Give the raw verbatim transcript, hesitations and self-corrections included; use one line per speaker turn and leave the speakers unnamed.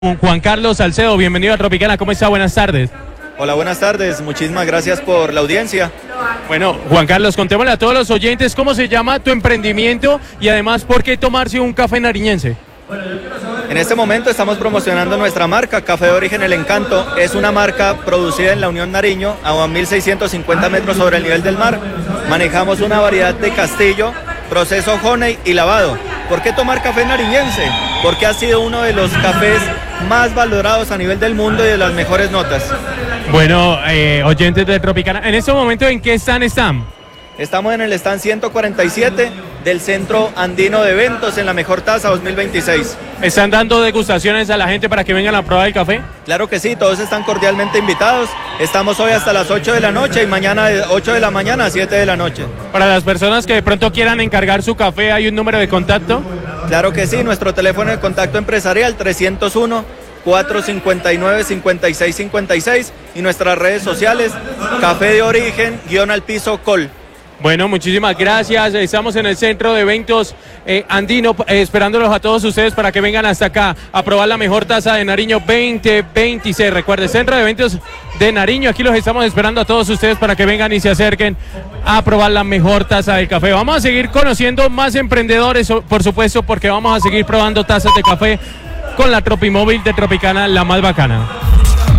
Juan Carlos Salcedo, bienvenido a Tropicana, ¿cómo está? Buenas tardes.
Hola, buenas tardes, muchísimas gracias por la audiencia.
Bueno, Juan Carlos, contémosle a todos los oyentes cómo se llama tu emprendimiento y además por qué tomarse un café nariñense.
En este momento estamos promocionando nuestra marca, Café de Origen El Encanto. Es una marca producida en la Unión Nariño, a mil seiscientos cincuenta metros sobre el nivel del mar. Manejamos una variedad de castillo, proceso honey y lavado. ¿Por qué tomar café nariñense? Porque ha sido uno de los cafés más valorados a nivel del mundo y de las mejores notas.
Bueno, eh, oyentes de Tropicana, ¿en este momento en qué stand están?
Estamos en el stand ciento cuarenta y siete del Centro Andino de Eventos en la Mejor Taza dos mil veintiséis.
¿Están dando degustaciones a la gente para que vengan a probar el café?
Claro que sí, todos están cordialmente invitados. Estamos hoy hasta las ocho de la noche y mañana de ocho de la mañana a siete de la noche.
Para las personas que de pronto quieran encargar su café, ¿hay un número de contacto?
Claro que sí, nuestro teléfono de contacto empresarial trescientos uno, cuatrocientos cincuenta y nueve, cincuenta y seis cincuenta y seis y nuestras redes sociales, Café de Origen, guión al piso, col.
Bueno, muchísimas gracias. Estamos en el Centro de Eventos eh, Andino, eh, esperándolos a todos ustedes para que vengan hasta acá a probar la mejor taza de Nariño veinte veintiséis. Recuerde, Centro de Eventos de Nariño, aquí los estamos esperando a todos ustedes para que vengan y se acerquen a probar la mejor taza del café. Vamos a seguir conociendo más emprendedores, por supuesto, porque vamos a seguir probando tazas de café con la Tropimóvil de Tropicana, la más bacana.